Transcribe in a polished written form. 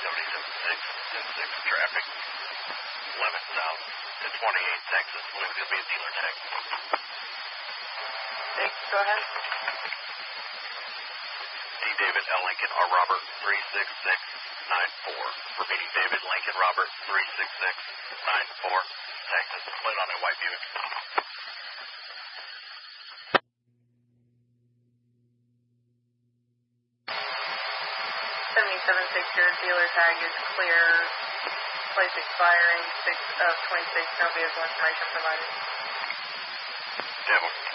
77-6, traffic, 11 south to 28 Texas. I believe it's going to be a dealer tag. Thanks, go ahead. D. David L. Lincoln R. Robert 36694. Repeating, David Lincoln Robert 36694. Texas, plate on a white Buick. 77-6, your dealer tag is clear. Place expiring 6 of 26. No vehicle information provided. Devil.